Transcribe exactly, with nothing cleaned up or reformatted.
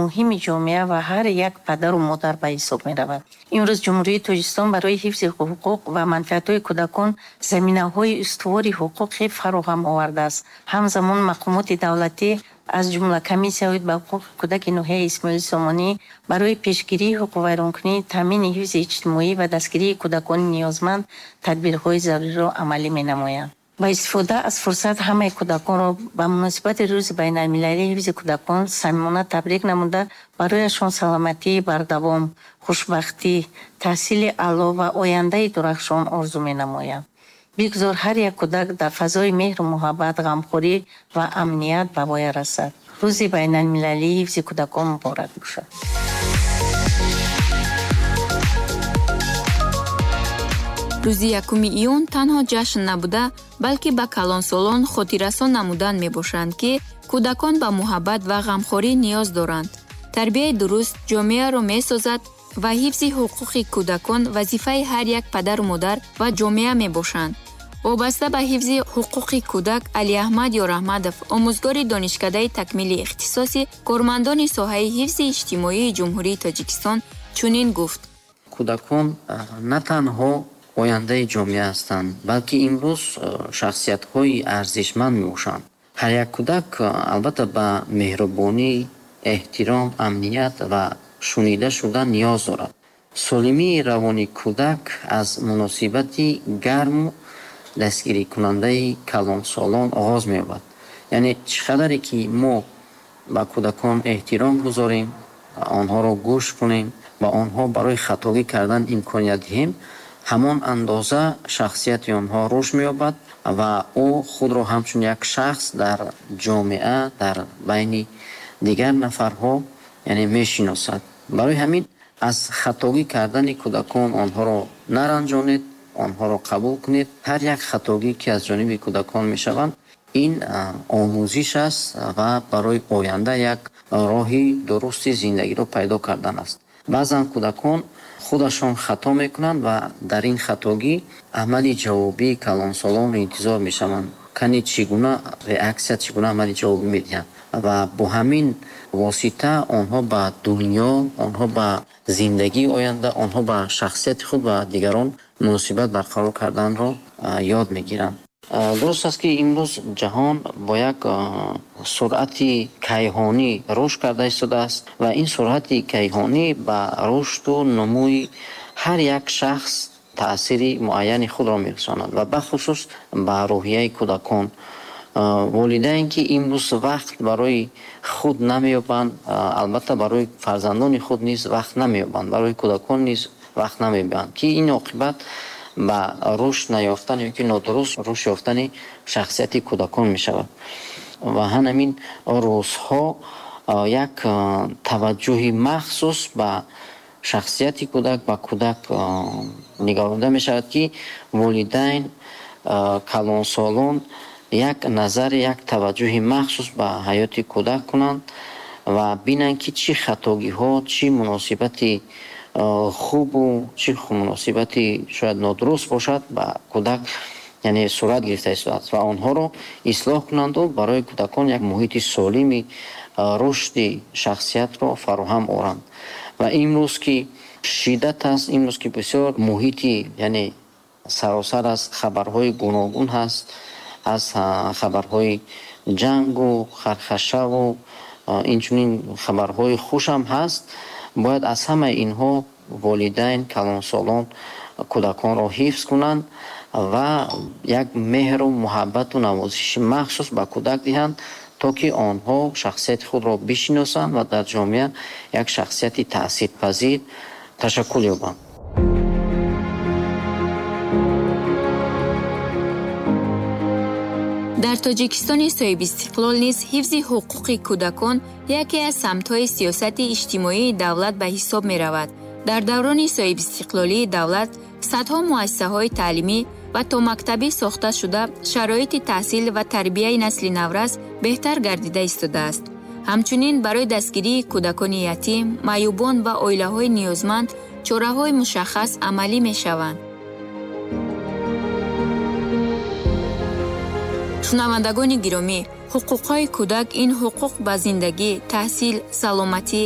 муҳими ҷомеа ва ҳар як падару модар ба ҳисоб меравад. имрӯз ҷумҳурии Тоҷикистон барои ҳифзи ҳуқуқ ва манфиатҳои кӯдакон заминаҳои устувори ҳуқуқӣ фароҳам овардааст. ҳамзамон мақомоти давлатӣ аз ҷумла Комиссияи ба ҳуқуқи кӯдаки ноҳияи Исмоили Сомонӣ барои пешгирии ҳуқуқвайронкунӣ, таъмини ҳифзи иҷтимоӣ ва дастгирии кӯдакони ниёзманд тадбирҳои заруриро амалӣ менамоянд. با استفاده از فرصت همه کودکان را به مناسبت روز بین المللی حفظ کودکان صمیمانه تبریک نموده برایشان سلامتی بردوام، خوشبختی، تحصیل اعلی و آینده درخشان آرزو می‌نمایم. بگذار هر یک کودک در فضای مهر و محبت، غمخوری و امنیت به پایان رسد. روز بین المللی حفظ کودکان مبارک باشد. рӯзи якуми июн танҳо ҷашн набуда, балки ба калонсолон хотиррасон намудан мебошанд, ки кӯдакон ба муҳаббат ва ғамхорӣ ниёз доранд. Тарбияи дуруст ҷомеаро месозад ва ҳифзи ҳуқуқи кӯдакон вазифаи ҳар як падару модар ва ҷомеа мебошанд. вобаста ба ҳифзи ҳуқуқи кӯдак, Алиаҳмад Ёраҳмадов, омӯзгори донишкадаи такмили ихтисоси кормандони соҳаи ҳифзи иҷтимоии ҷумҳурии Тоҷикистон чунин гуфт: кӯдакон на танҳо ояндаи ҷомеа ҳастанд, балки имрӯз шахсиятҳои арзишманд мебошанд. ҳар як кӯдак албатта ба меҳрубонӣ, эҳтиром, амният ва шунида шудан ниёз дорад. солимии равони кӯдак аз муносибати гарму дастгирикунандаи калонсолон оғоз меёбад. яъне чӣ қадаре ки мо ба кӯдакон эҳтиром гузорем, онҳоро гӯш кунем ва онҳо барои хатогӣ кардан имконият диҳем, ҳамон андоза шахсияти онҳо рушд меёбад ва ӯ худро ҳамчун як шахс дар ҷомеа, дар байни дигар нафарҳо яъне мешиносад. барои ҳамин аз хатогӣ кардани кӯдакон онҳоро наранҷонед, онҳоро қабул кунед. ҳар як хатогӣ ки аз ҷониби кӯдакон мешаванд, ин омӯзиш аст ва барои оянда як роҳи дурусти зиндагиро пайдо кардан аст. баъзан кӯдакон худашон хато мекунанд ва дар ин хатогӣ амали ҷавобии калонсолонро интизор мешаванд. кани чӣ гуна реаксия, чӣ гуна амали ҷавобӣ медиҳанд ва бо ҳамин восита онҳо ба дунё, онҳо ба зиндагии оянда, онҳо ба шахсияти худ ва дигарон муносибат барқарор карданро ёд мегиранд. дуруст аст ки имрӯз ҷаҳон бо як суръати кайҳонӣ рушд карда истодааст ва ин суръати кайҳонӣ ба рушду нумӯи ҳар як шахс таъсири муайяни худро мерасонад ва бахусус ба рӯҳияи кӯдакон. волидайн ки имрӯз вақт барои худ намеёбанд, албатта барои фарзандони худ низ вақт намеёбанд, барои кӯдакон низ вақт намеёбанд, ки ин оқибат ба рушд наёфтан ё ки нодуруст рушд ёфтани шахсияти кӯдакон мешавад. ва ҳанамин рӯзҳо як таваҷҷӯҳи махсус ба шахсияти кӯдак, ба кӯдак нигаронида мешавад, ки волидайн, калонсолон як назар, як таваҷҷӯҳи махсус ба ҳаёти кӯдак кунанд ва бинанд ки чӣ хатогиҳо, чӣ муносибати хубу, чӣ муносибати шояд нодуруст бошад ба кӯдак яъне сурат гирифта истодааст ва онҳоро ислоҳ кунанду барои кӯдакон як муҳити солими рушди шахсиятро фароҳам оранд. ва имрӯз ки шиддат аст, имрӯз ки бисёр муҳити яъне саросар аз хабарҳои гуногун ҳаст, аз хабарҳои ҷангу хархашаву инчунин хабарҳои хушам ҳаст. бояд аз ҳамаи инҳо волидайн, калонсолон кӯдаконро ҳифз кунанд ва як меҳру муҳаббату навозиши махсус ба кӯдак диҳанд, то ки онҳо шахсияти худро бишиносанд ва дар ҷомеа як шахсияти таъсирпазир ташаккул ёбанд. дар тоҷикистони соҳибистиқлол низ ҳифзи ҳуқуқи кӯдакон яке аз самтҳои сиёсати иҷтимоии давлат ба ҳисоб меравад. дар даврони соҳибистиқлолии давлат садҳо муассисаҳои таълимӣ ва то мактабӣ сохта шуда шароити таҳсил ва тарбияи насли наврас беҳтар гардида истодааст. ҳамчунин барои дастгирии кӯдакони ятим, маъюбон ва оилаҳои ниёзманд чораҳои мушаххас амалӣ мешаванд. шунавандагони гиромӣ, ҳуқуқҳои кӯдак ин ҳуқуқ ба зиндагӣ, таҳсил, саломатӣ,